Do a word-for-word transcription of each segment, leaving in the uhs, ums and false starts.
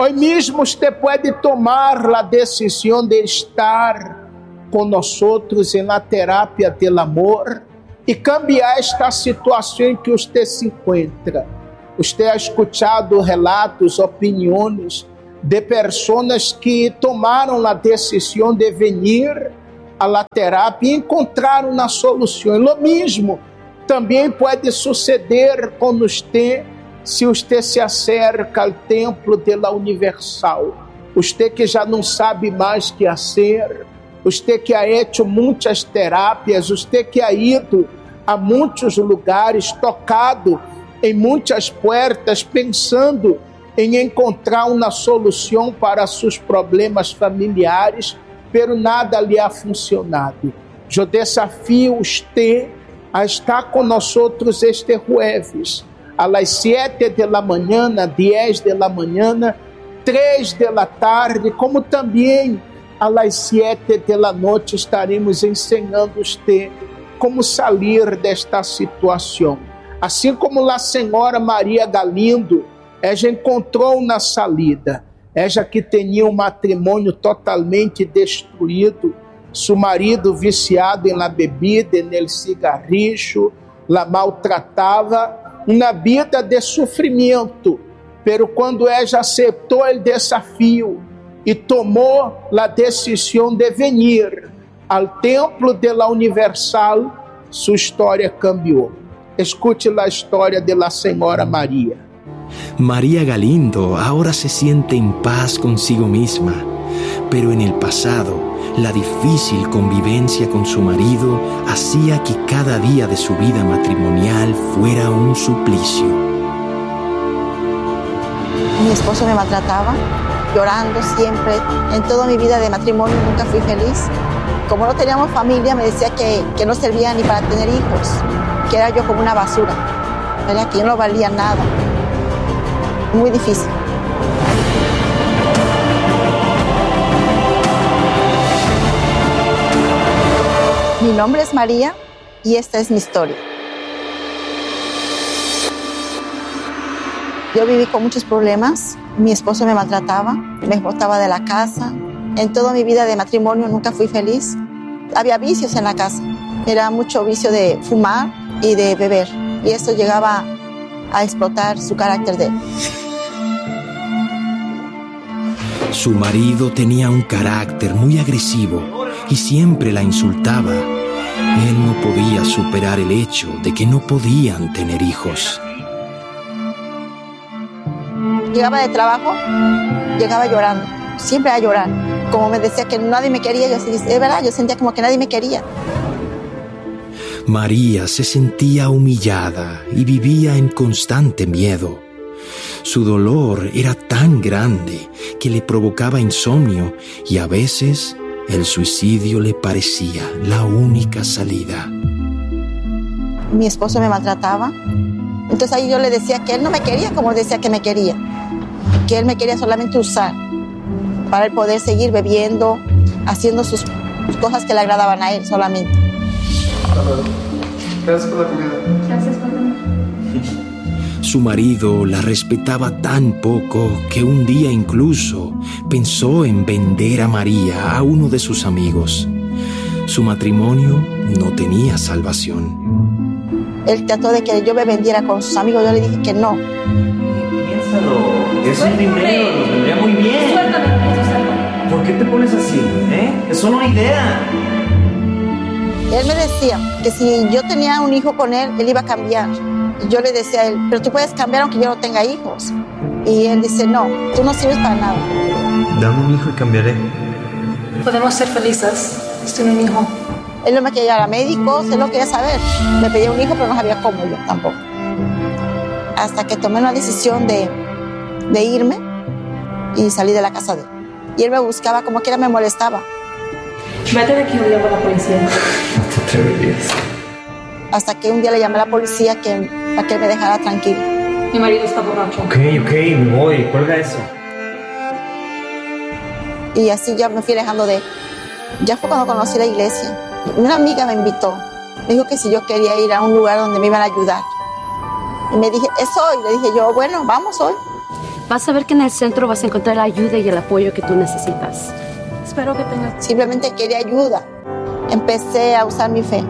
Hoy mismo usted puede tomar la decisión de estar con nosotros en la terapia del amor y cambiar esta situación en que usted se encuentra. Usted ha escuchado relatos, opiniones de personas que tomaram a decisão de vir à terapia e encontraram uma solução. Lo mesmo também pode suceder com você se você se acerca ao templo de la Universal. Você que já não sabe mais o que fazer, você que ha hecho muitas terapias, você que ha ido a muitos lugares, tocado em muitas portas, pensando em encontrar uma solução para seus problemas familiares, pero nada lhe ha funcionado. Eu desafio você a estar com nós este jueves, a las siete de la mañana, diez de la mañana, três de la tarde, como também a las siete de la noite estaremos ensinando você como sair desta situação. Assim como a senhora Maria Galindo, ela encontrou na salida, ela que tinha um matrimônio totalmente destruído, seu marido viciado em la bebida, no cigarrillo, la maltratava, uma vida de sofrimento, pero quando ela aceitou o desafio e tomou a decisão de vir ao templo de la Universal, sua história cambiou. Escute a história de la senhora Maria. María Galindo ahora se siente en paz consigo misma, pero en el pasado, la difícil convivencia con su marido hacía que cada día de su vida matrimonial fuera un suplicio. Mi esposo me maltrataba, llorando siempre. En toda mi vida de matrimonio nunca fui feliz. Como no teníamos familia, me decía que, que no servía ni para tener hijos, que era yo como una basura, ¿verdad? Que yo no valía nada. Muy difícil. Mi nombre es María y esta es mi historia. Yo viví con muchos problemas. Mi esposo me maltrataba, me botaba de la casa. En toda mi vida de matrimonio nunca fui feliz. Había vicios en la casa. Era mucho vicio de fumar y de beber. Y eso llegaba a explotar su carácter de él. Su marido tenía un carácter muy agresivo y siempre la insultaba. Él no podía superar el hecho de que no podían tener hijos. Llegaba de trabajo, llegaba llorando, siempre a llorar. Como me decía que nadie me quería, yo decía, es verdad, yo sentía como que nadie me quería. María se sentía humillada y vivía en constante miedo. Su dolor era tan grande que le provocaba insomnio y a veces el suicidio le parecía la única salida. Mi esposo me maltrataba, entonces ahí yo le decía que él no me quería como decía que me quería, que él me quería solamente usar para él poder seguir bebiendo, haciendo sus, sus cosas que le agradaban a él solamente. Gracias por la comida. Gracias por la comida. Su marido la respetaba tan poco que un día incluso pensó en vender a María a uno de sus amigos. Su matrimonio no tenía salvación. Él trató de que yo me vendiera con sus amigos, yo le dije que no. Piénsalo, es un dinero, nos vendría muy bien. Suéltame, ¿Por qué te pones así? ¿Eh? Es solo una idea. Él me decía que si yo tenía un hijo con él, él iba a cambiar. Y yo le decía a él, pero tú puedes cambiar aunque yo no tenga hijos. Y él dice, no, tú no sirves para nada. Dame un hijo y cambiaré. Podemos ser felices sin un hijo. Él no me quería llevar a médicos, él no quería saber. Me pedía un hijo, pero no sabía cómo yo tampoco. Hasta que tomé una decisión de, de irme y salí de la casa de él. Y él me buscaba, como quiera me molestaba. Vete de aquí o llamo a la policía. No te atreverías. Hasta que un día le llamé a la policía que, para que él me dejara tranquilo. Mi marido está borracho. Ok, ok, me voy, cuelga eso. Y así ya me fui alejando de él. Ya fue cuando conocí la iglesia. Una amiga me invitó. Me dijo que si yo quería ir a un lugar donde me iban a ayudar. Y me dije, es hoy. Le dije yo, bueno, vamos hoy. Vas a ver que en el centro vas a encontrar la ayuda y el apoyo que tú necesitas. Espero que tengas... Simplemente quería ayuda. Empecé a usar mi fe.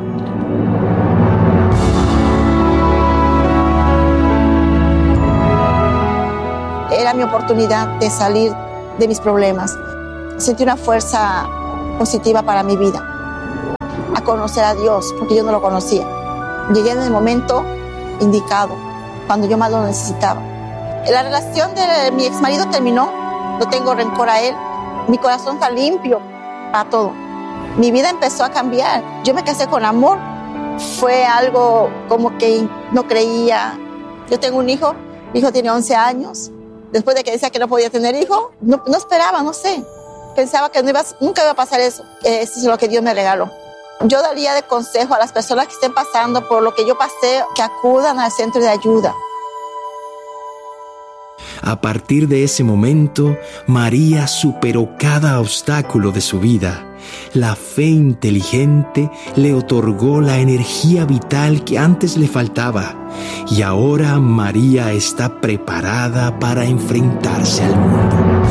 Era mi oportunidad de salir de mis problemas. Sentí una fuerza positiva para mi vida. A conocer a Dios, porque yo no lo conocía. Llegué en el momento indicado, cuando yo más lo necesitaba. La relación de mi exmarido terminó. No tengo rencor a él. Mi corazón está limpio para todo. Mi vida empezó a cambiar. Yo me casé con amor. Fue algo como que no creía. Yo tengo un hijo. Mi hijo tiene once años. Después de que decía que no podía tener hijo, no, no esperaba, no sé. Pensaba que no iba, nunca iba a pasar eso. Eso es lo que Dios me regaló. Yo daría de consejo a las personas que estén pasando por lo que yo pasé, que acudan al centro de ayuda. A partir de ese momento, María superó cada obstáculo de su vida. La fe inteligente le otorgó la energía vital que antes le faltaba. Y ahora María está preparada para enfrentarse al mundo.